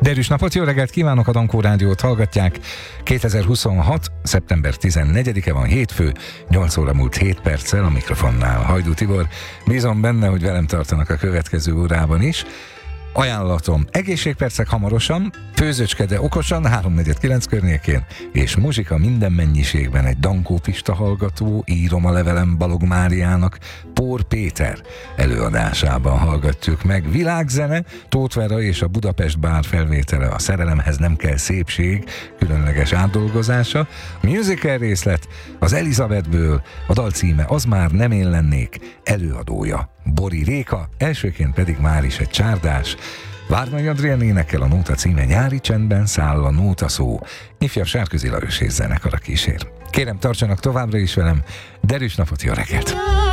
Derűs napot, jó reggelt kívánok, a Dankó Rádiót hallgatják. 2026. szeptember 14-e van, hétfő, 8 óra múlt 7 perccel, a mikrofonnál Hajdú Tibor. Bízom benne, hogy velem tartanak a következő órában is. Ajánlatom: egészségpercek hamarosan, főzőcske de okosan, 3:49 környékén, és muzsika minden mennyiségben egy Dankó Pista hallgató, írom a levelem Balog Máriának, Pór Péter előadásában hallgatjuk meg. Világzene, Tóth Vera és a Budapest Bár felvétele, a Szerelemhez nem kell szépség különleges átdolgozása, musical részlet az Elizabethből, a dal címe Az már nem én lennék, előadója Bori Réka, elsőként pedig már is egy csárdás. Várnai Adrián énekel, a nóta címe Nyári csendben száll a nótaszó. Ifjabb Sárközi Lajos és zenekara kísér. Kérem, tartsanak továbbra is velem, derűs napot, jó reggelt!